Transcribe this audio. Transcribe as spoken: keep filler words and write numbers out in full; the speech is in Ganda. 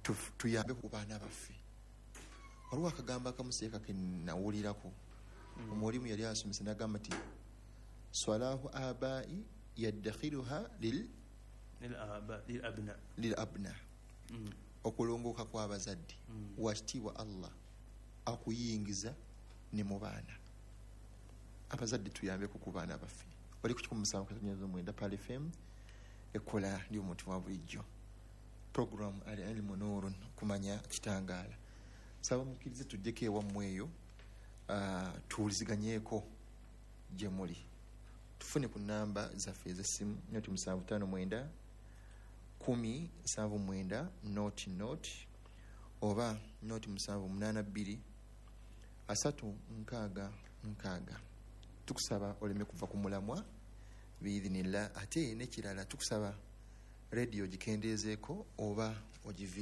tuyambe ku baana baffe. Waliwo akagamba akamuseeka ke nawulirako. Mm. Omulimu yali asomesa n'agamba nti swalahu abai yaddakhiruha lil lil abna lil abna. Mm. Okulongooka kw'abazadde. Mm. Wakitiibwa Allah akuyingiza ne mu baana. Abazadde tuyambeku ku baana baffe. Oli ku kikumi musanvu katonyazo mwenda Pal F M ekola ndi omuntu wa bulijjo. Program ali ilmu nurun kumanya kitangaala. Saba mukirize tujjeko ewammwe eyo uh, tuwuliziganyeeko gye muli. Tufune ku namba zaffe ez'essimu noti musanvu ttaano mwenda kumi nsanvu mwenda noti noti oba noti musanvu munaana bbiri asatu nkaaga nkaaga. Tukusaba oleme kuva ku mulamwa biidhinillah. Ate n'ekirala tukusaba radio gikendeezeeko oba ogivi